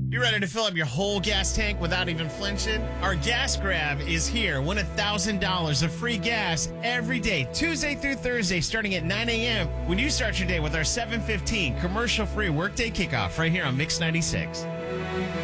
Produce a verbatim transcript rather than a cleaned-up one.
You ready to fill up your whole gas tank without even flinching? Our gas grab is here. Win one thousand dollars of free gas every day, Tuesday through Thursday, starting at nine a.m. when you start your day with our seven fifteen commercial-free workday kickoff right here on Mix ninety-six.